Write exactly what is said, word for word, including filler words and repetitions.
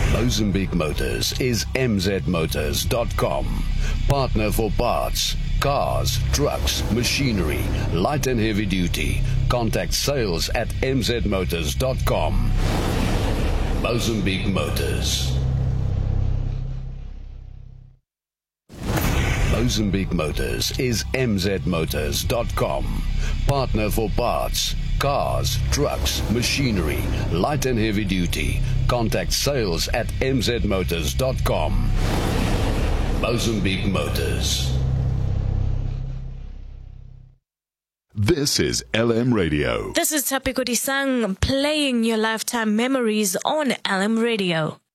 Mozambique Motors is m z motors dot com. Partner for parts, cars, trucks, machinery, light and heavy duty. Contact sales at m z motors dot com. Mozambique Motors. Mozambique Motors is m z motors dot com. Partner for parts, cars, trucks, machinery, light and heavy duty. Contact sales at m z motors dot com. Mozambique Motors. This is L M Radio. This is Tapiko Disang playing your lifetime memories on L M Radio.